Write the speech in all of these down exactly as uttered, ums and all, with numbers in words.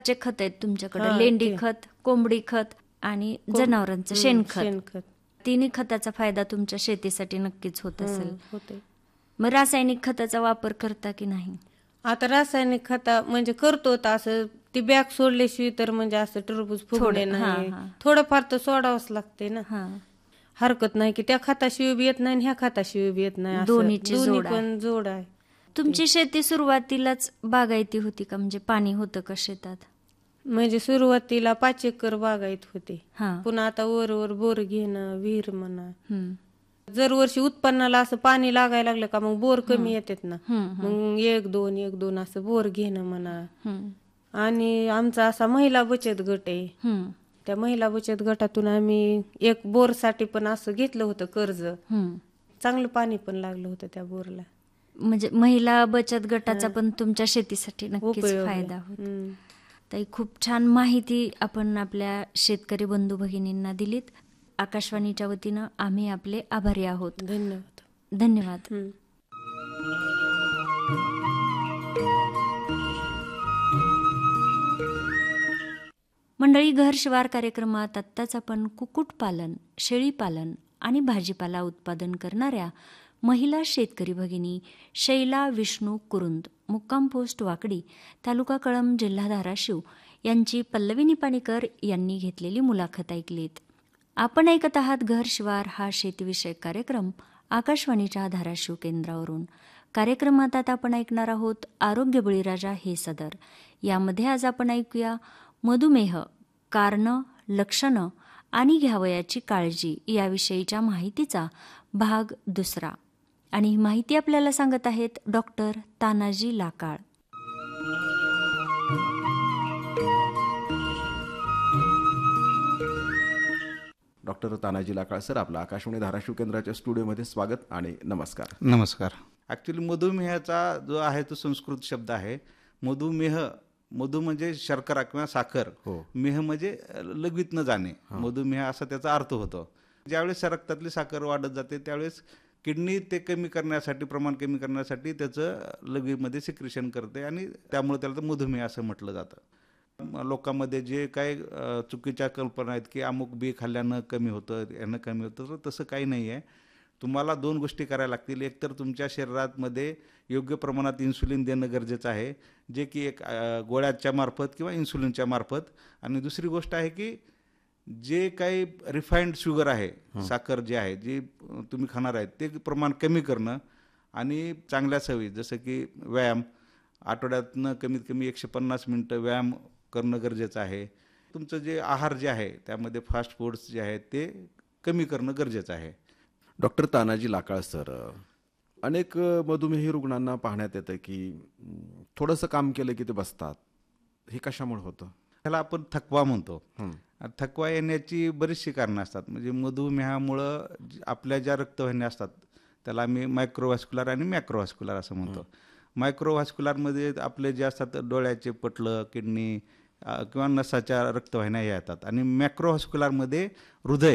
चे खत आहेत तुमच्याकडे, हा, लेंडी ते. खत, कोंबडी खत आणि कोंब- जनावरांचं हं, शेणखत. शेणखत. तिन्ही खताचा फायदा तुमच्या शेतीसाठी नक्कीच होत असेल. हं, होते. मग रासायनिक खताचा वापर करता की नाही? आता रासायनिक खता म्हणजे करतो तर असं ती बॅग सोडल्याशिवाय तर म्हणजे असं टरबूज फुगणे थोडं, हा, नाही. हा. थोडंफार तर सोडावंच लागते ना. हा, हरकत नाही की त्या खताशिवाय बी येत नाही आणि ह्या खताशिवाय बी येत नाही, असं दोन्हीची दोन्ही जोड आहे. पण जोड आहे. तुमची शेती सुरुवातीलाच बागायती होती का, म्हणजे पाणी होतं का शेतात? म्हणजे सुरुवातीला पाच एकर बागायत होते, हा. पुन्हा आता वर वर बोर घेणं, विहीर म्हणा. हम्म. जर वर्षी उत्पन्नाला असं पाणी लागायला लागलं का मग बोर कमी येतात ना, हम्म, मग एक दोन एक दोन असं बोर घेणं म्हणा. हम्म, आणि आमचा असा महिला बचत गट आहे, हम्म, त्या महिला बचत गटातून आम्ही एक बोरसाठी पण असं घेतलं होतं कर्ज. हम्म. चांगलं पाणी पण लागलं होतं त्या बोरला. म्हणजे महिला बचत गटाचा पण तुमच्या शेतीसाठी नक्कीच उपयोग आहे. फायदा होतो. हम्म. ताई, खूप छान माहिती आपण आपल्या शेतकरी बंधू भगिनींना दिलीत. आकाशवाणीच्या वतीनं आम्ही आपले आभारी आहोत. धन्यवाद. धन्यवाद. हम्म. मंडळी, घर शिवार कार्यक्रमात आत्ताच आपण कुक्कुटपालन, शेळीपालन आणि भाजीपाला उत्पादन करणाऱ्या महिला शेतकरी भगिनी शैला विष्णू कुरुंद, मुक्काम पोस्ट वाकडी, तालुका कळंब, जिल्हा धाराशिव यांची पल्लवी निपाणीकर यांनी घेतलेली मुलाखत ऐकलीत. आपण ऐकत आहात घर शिवार हा शेतीविषयक कार्यक्रम आकाशवाणीच्या धाराशिव केंद्रावरून. कार्यक्रमात आता आपण ऐकणार आहोत आरोग्य बळीराजा हे सदर. यामध्ये आज आपण ऐकूया मधुमेह, कारणं, लक्षणं आणि घ्यावयाची काळजी याविषयीच्या माहितीचा भाग दुसरा. आणि ही माहिती आपल्याला सांगत आहेत doctor Tanaji लाकाळ. Doctor Tanaji लाकाळ sir, आपलं आकाशवाणी धाराशिव केंद्राच्या स्टुडिओमध्ये स्वागत आणि नमस्कार. नमस्कार. ॲक्च्युली मधुमेहाचा जो आहे तो संस्कृत शब्द आहे. मधुमेह, मधु म्हणजे शर्करा किंवा साखर, हो. मेह म्हणजे लघवीत न जाणे, मधुमेह असा त्याचा अर्थ होतो. ज्यावेळेस रक्तातली साखर वाढत जाते त्यावेळेस किडनी ते कमी करण्यासाठी, प्रमाण कमी करण्यासाठी त्याचं लघवीमध्ये सिक्रेशन करते आणि त्यामुळे त्याला तर मधुमेह असं म्हटलं जातं. लोकांमध्ये जे काही चुकीच्या कल्पना आहेत की अमुक बी खाल्ल्यानं कमी होतं, यानं कमी होतं, तर तसं काही नाही आहे. तुम्हाला दोन गोष्टी करायला लागतील. एक तर तुमच्या शरीरामध्ये योग्य प्रमाणात इन्सुलिन देणं गरजेचं आहे, जे की एक गोळ्याच्या मार्फत किंवा इन्सुलिनच्या मार्फत. आणि दुसरी गोष्ट आहे की जे काही रिफाईंड शुगर आहे, साखर जे आहे, जी तुम्ही खाणार आहेत, ते प्रमाण कमी करणं आणि चांगल्या सवयी जसं की व्यायाम, आठवड्यातनं कमीत कमी एकशे पन्नास मिनटं व्यायाम करणं गरजेचं आहे. तुमचं जे आहार जे आहे त्यामध्ये फास्ट फूड्स जे आहेत ते कमी करणं गरजेचं आहे. डॉक्टर तानाजी लाकाळ सर, अनेक मधुमेही रुग्णांना पाहण्यात येतं की थोडंसं काम केलं की ते बसतात. हे कशामुळे होतं? त्याला आपण थकवा म्हणतो. थकवा येण्याची बरीचशी कारणं असतात. म्हणजे मधुमेहामुळं आपल्या ज्या रक्तवाहिन्या असतात त्याला आम्ही मायक्रोव्हॅस्क्युलर आणि मॅक्रोव्हॅस्क्युलर असं म्हणतो. मायक्रोव्हॅस्क्युलरमध्ये आपले जे असतात डोळ्याचे पटलं, किडनी किंवा नसाच्या रक्तवाहिन्या या येतात. आणि मॅक्रोव्हॅस्क्युलरमध्ये हृदय,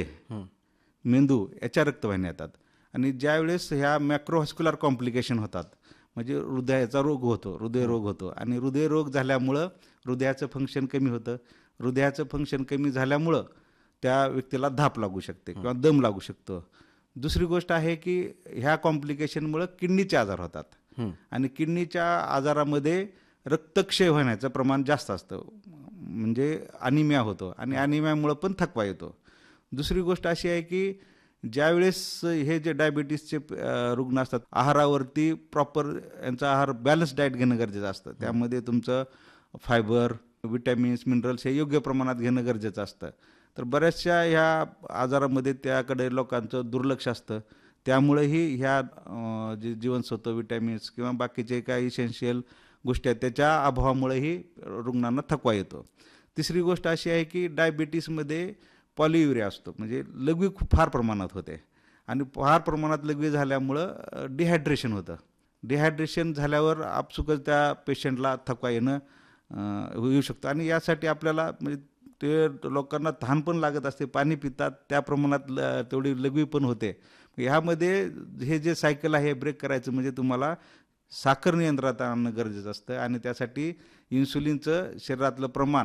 मेंदू याच्या रक्तवाहिन्या येतात. आणि ज्यावेळेस ह्या मॅक्रोव्हॅस्क्युलर कॉम्प्लिकेशन होतात, म्हणजे हृदयाचा रोग होतो, हृदयरोग होतो. आणि हृदयरोग झाल्यामुळं हृदयाचं फंक्शन कमी होतं. हृदयाचं फंक्शन कमी झाल्यामुळं त्या व्यक्तीला धाप लागू शकते किंवा दम लागू शकतो. दुसरी गोष्ट आहे की ह्या कॉम्प्लिकेशनमुळं किडनीचे आजार होतात. आणि किडनीच्या आजारामध्ये रक्तक्षय होण्याचं प्रमाण जास्त असतं, म्हणजे अनिमिया होतो. आणि अनिमियामुळं पण थकवा येतो. दुसरी गोष्ट अशी आहे की ज्यावेळेस हे जे डायबिटीसचे रुग्ण असतात, आहारावरती प्रॉपर यांचा आहार बॅलन्स डाएट घेणं गरजेचं असतं. त्यामध्ये तुमचं फायबर, विटॅमिन्स, मिनरल्स हे योग्य प्रमाणात घेणं गरजेचं असतं. तर बऱ्याचशा ह्या आजारामध्ये त्याकडे लोकांचं दुर्लक्ष असतं. त्यामुळेही ह्या जे जीवनसत्व, विटॅमिन्स किंवा बाकीचे काही इसेन्शियल गोष्टी आहेत त्याच्या अभावामुळेही रुग्णांना थकवा येतो. तिसरी गोष्ट अशी आहे की डायबिटीसमध्ये पॉलियुरिया असतो, म्हणजे लघवी खूप फार प्रमाणात होते. आणि फार प्रमाणात लघवी झाल्यामुळं डिहायड्रेशन होतं. डिहायड्रेशन झाल्यावर आपसुकच त्या पेशंटला थकवा येणं येऊ शकतं. आणि यासाठी आपल्याला म्हणजे ते लोकांना तहान पण लागत असते, पाणी पितात, त्या प्रमाणात ल तेवढी लघवी पण होते. ह्यामध्ये हे जे सायकल आहे ब्रेक करायचं म्हणजे तुम्हाला साखर नियंत्रणात आणणं गरजेचं असतं आणि त्यासाठी इन्सुलिनचं शरीरातलं प्रमाण